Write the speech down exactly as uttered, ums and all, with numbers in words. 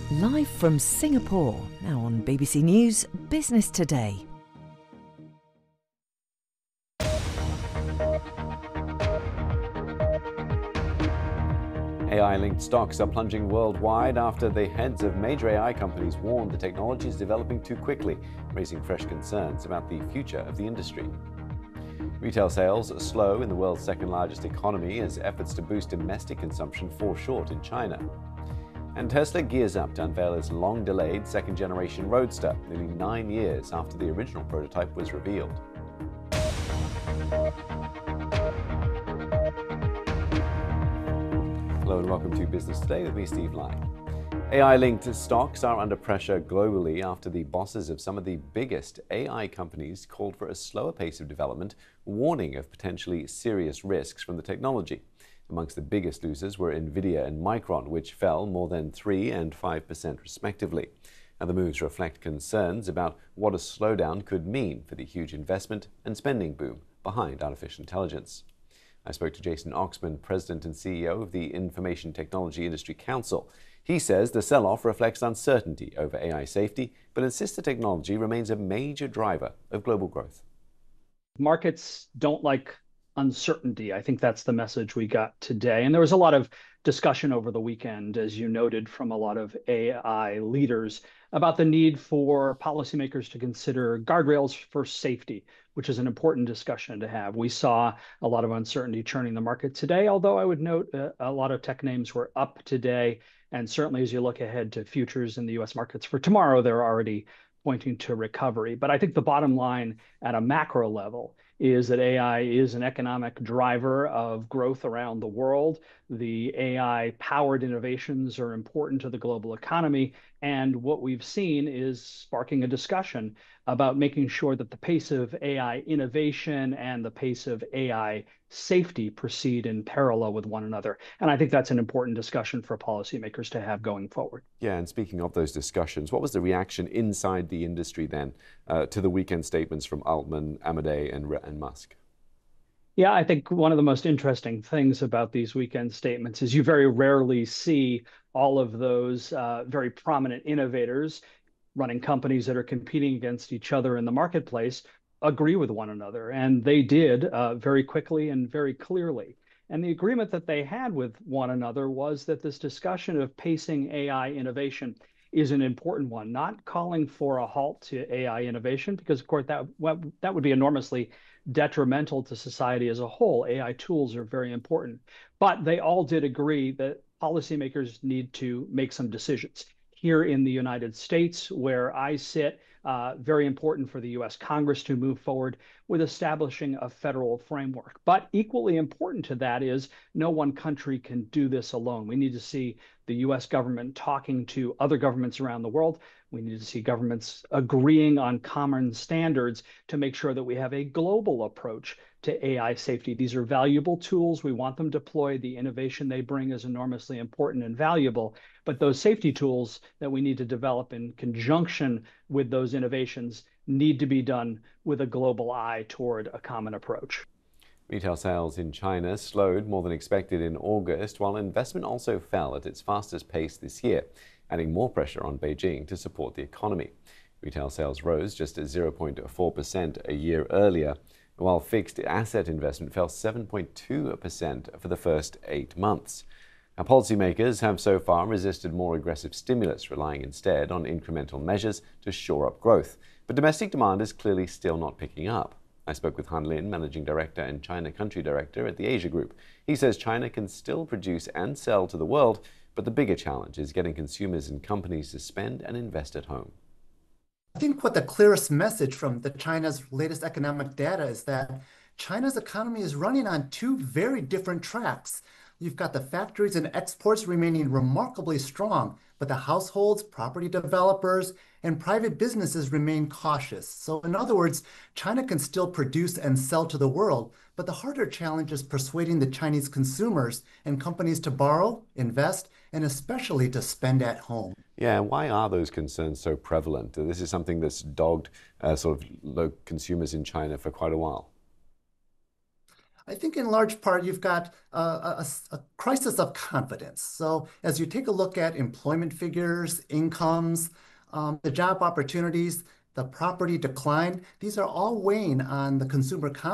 Live from Singapore, now on B B C News Business Today. A I-linked stocks are plunging worldwide after the heads of major A I companies warned the technology is developing too quickly, raising fresh concerns about the future of the industry. Retail sales are slow in the world's second-largest economy as efforts to boost domestic consumption fall short in China. And Tesla gears up to unveil its long-delayed second-generation Roadster, nearly nine years after the original prototype was revealed. Hello and welcome to Business Today with me, Steve Lai. A I-linked stocks are under pressure globally after the bosses of some of the biggest A I companies called for a slower pace of development, warning of potentially serious risks from the technology. Amongst the biggest losers were Nvidia and Micron, which fell more than three and five percent respectively. Now, the moves reflect concerns about what a slowdown could mean for the huge investment and spending boom behind artificial intelligence. I spoke to Jason Oxman, President and C E O of the Information Technology Industry Council. He says the sell-off reflects uncertainty over A I safety, but insists the technology remains a major driver of global growth. Markets don't like uncertainty. I think that's the message we got today. And there was a lot of discussion over the weekend, as you noted, from a lot of A I leaders about the need for policymakers to consider guardrails for safety, which is an important discussion to have. We saw a lot of uncertainty churning the market today, although I would note uh, a lot of tech names were up today. And certainly as you look ahead to futures in the U S markets for tomorrow, they're already pointing to recovery. But I think the bottom line at a macro level is that A I is an economic driver of growth around the world. The A I-powered innovations are important to the global economy. And what we've seen is sparking a discussion about making sure that the pace of A I innovation and the pace of A I safety proceed in parallel with one another. And I think that's an important discussion for policymakers to have going forward. Yeah, and speaking of those discussions, what was the reaction inside the industry then uh, to the weekend statements from Altman, Amodei, and, and Musk? Yeah, I think one of the most interesting things about these weekend statements is you very rarely see all of those uh, very prominent innovators running companies that are competing against each other in the marketplace agree with one another. And they did uh, very quickly and very clearly. And the agreement that they had with one another was that this discussion of pacing A I innovation is an important one, not calling for a halt to A I innovation, because of course that, that would be enormously detrimental to society as a whole. A I tools are very important. But they all did agree that policymakers need to make some decisions. Here in the United States, where I sit, uh, very important for the U S Congress to move forward with establishing a federal framework. But equally important to that is no one country can do this alone. We need to see the U S government talking to other governments around the world. We need to see governments agreeing on common standards to make sure that we have a global approach to A I safety. These are valuable tools. We want them deployed. The innovation they bring is enormously important and valuable. But those safety tools that we need to develop in conjunction with those innovations need to be done with a global eye toward a common approach. Retail sales in China slowed more than expected in August, while investment also fell at its fastest pace this year, adding more pressure on Beijing to support the economy. Retail sales rose just at zero point four percent a year earlier, while fixed asset investment fell seven point two percent for the first eight months. Now, policymakers have so far resisted more aggressive stimulus, relying instead on incremental measures to shore up growth. But domestic demand is clearly still not picking up. I spoke with Han Lin, Managing Director and China Country Director at the Asia Group. He says China can still produce and sell to the world, but the bigger challenge is getting consumers and companies to spend and invest at home. I think what the clearest message from the China's latest economic data is that China's economy is running on two very different tracks. You've got the factories and exports remaining remarkably strong, but the households, property developers, and private businesses remain cautious. So in other words, China can still produce and sell to the world, but the harder challenge is persuading the Chinese consumers and companies to borrow, invest, and especially to spend at home. Yeah, why are those concerns so prevalent? This is something that's dogged uh, sort of low consumers in China for quite a while. I think in large part you've got a, a, a crisis of confidence. So as you take a look at employment figures, incomes, um, the job opportunities, the property decline, these are all weighing on the consumer confidence.